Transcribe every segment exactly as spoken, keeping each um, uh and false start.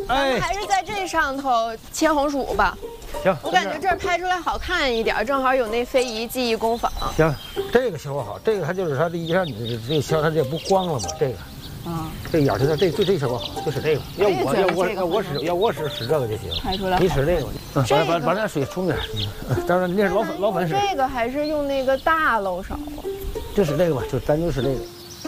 咱们还是在这上头切红薯吧。 行， 我感觉这儿拍出来好看一点，正好有那非遗技艺工坊。 行，这个效果好，这个它就是它这一下你这个削它这不光了吗？这个。 啊，这眼睛这这这效果好，就使这个。要我要我要我使要我使使这个就行。 拍出来。 你使这个，嗯，把把把那水冲点。当然那是老粉老粉使。 这个还是用那个大漏勺。 就使这个吧，就咱就使这个。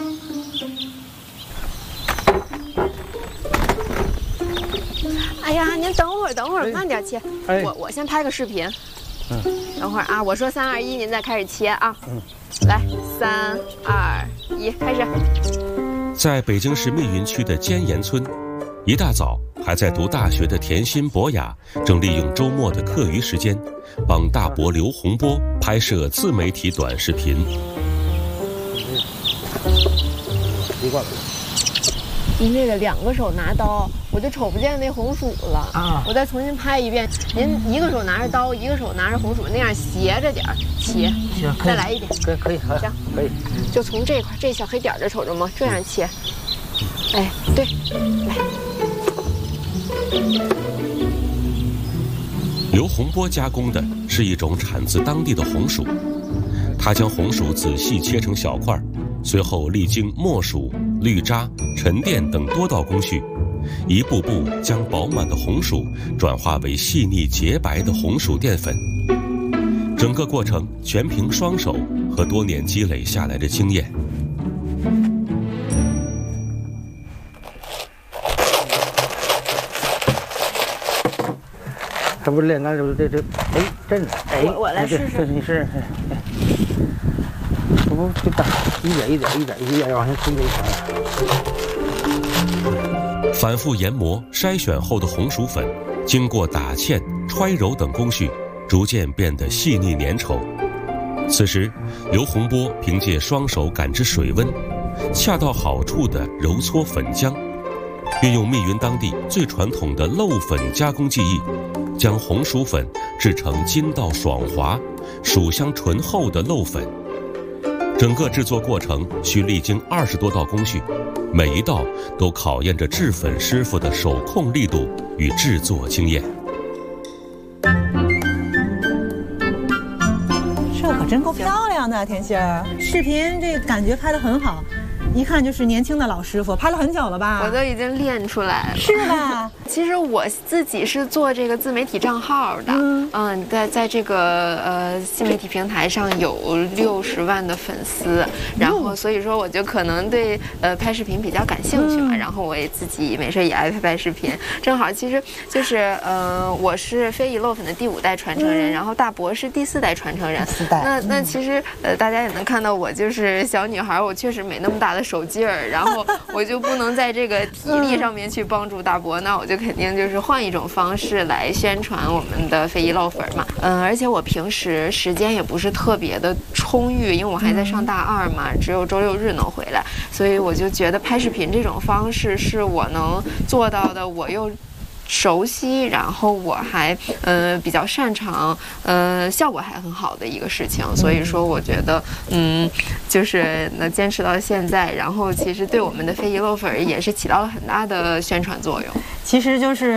哎呀，您等会儿等会儿，慢点切。 哎， 我我先拍个视频。 嗯。 等会儿啊，我说三二一，您再开始切啊。嗯。来，三二一，开始。 在北京市密云区的尖岩村，一大早还在读大学的甜心博雅正利用周末的课余时间，帮大伯刘洪波拍摄自媒体短视频。 习惯了。 您这个两个手拿刀，我就瞅不见那红薯了啊！我再重新拍一遍。您一个手拿着刀，一个手拿着红薯，那样斜着点儿切。 行， 再来一遍。 可以可以， 行， 可以。 就从这块这小黑点这瞅着吗？这样切。哎，对，来。 刘洪波加工的是一种产自当地的红薯，他将红薯仔细切成小块，随后历经磨薯、滤渣、沉淀等多道工序，一步步将饱满的红薯转化为细腻洁白的红薯淀粉。整个过程全凭双手和多年积累下来的经验。 这不练干这这这，哎，真的，哎， 我我来试试， 你试试，哎，这不这大，一点一点一点一点往下推就行。 反复研磨筛选后的红薯粉，经过打芡、揣揉等工序，逐渐变得细腻粘稠。此时，刘洪波凭借双手感知水温，恰到好处地揉搓粉浆，运用密云当地最传统的漏粉加工技艺，将红薯粉制成筋道爽滑、薯香醇厚的漏粉。整个制作过程需历经二十多道工序，每一道都考验着制粉师傅的手控力度与制作经验。 这可真够漂亮的，甜心儿。视频这感觉拍得很好，一看就是年轻的老师傅，拍了很久了吧？ 我都已经练出来了， 是吧？ 其实我自己是做这个自媒体账号的，嗯，嗯在在这个呃新媒体平台上有六十万的粉丝，然后所以说我就可能对呃拍视频比较感兴趣嘛，嗯、然后我也自己没事也爱拍拍视频，正好其实就是呃我是非遗漏粉的第五代传承人，嗯、然后大伯是第四代传承人， 四代， 那那其实呃大家也能看到我就是小女孩，我确实没那么大的手劲儿，然后我就不能在这个体力上面去帮助大伯，那我就肯定就是换一种方式来宣传我们的非遗漏粉嘛。嗯，而且我平时时间也不是特别的充裕，因为我还在上大二嘛，只有周六日能回来，所以我就觉得拍视频这种方式是我能做到的，我又熟悉，然后我还呃比较擅长，呃效果还很好的一个事情，所以说我觉得嗯就是能坚持到现在，然后其实对我们的非遗漏粉也是起到了很大的宣传作用。 其实就是